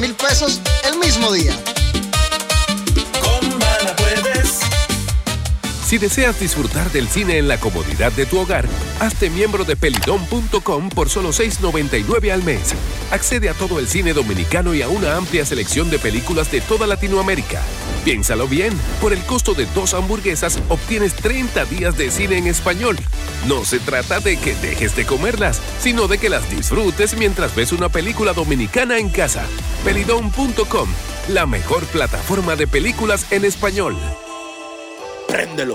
$1,000 el mismo día. Con Bala puedes. Si deseas disfrutar del cine en la comodidad de tu hogar, hazte miembro de pelidom.com por solo $6.99 al mes. Accede a todo el cine dominicano y a una amplia selección de películas de toda Latinoamérica. Piénsalo bien, por el costo de 2 hamburguesas obtienes 30 días de cine en español. No se trata de que dejes de comerlas, sino de que las disfrutes mientras ves una película dominicana en casa. Pelidom.com, la mejor plataforma de películas en español. Préndelo.